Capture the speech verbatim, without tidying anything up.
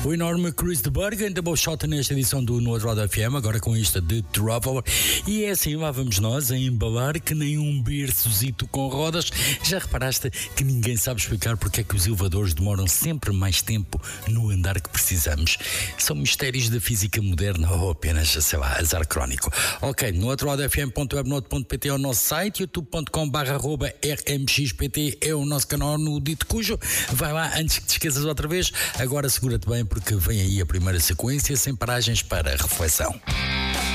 O enorme Chris de Bergen da Shot nesta edição do No Outro Lado F M, agora com esta de Traveler. E é assim, lá vamos nós a embalar que nem um berçozito com rodas. Já reparaste que ninguém sabe explicar porque é que os elevadores demoram sempre mais tempo no andar que precisamos? São mistérios da física moderna ou apenas, sei lá, azar crónico. Ok, no outro lado f m ponto webnote ponto p t é o nosso site, youtube ponto com barra arroba r m x p t é o nosso canal no Dito Cujo. Vai lá antes que te esqueças outra vez. Agora segura-te bem porque vem aí a primeira sequência sem paragens para reflexão.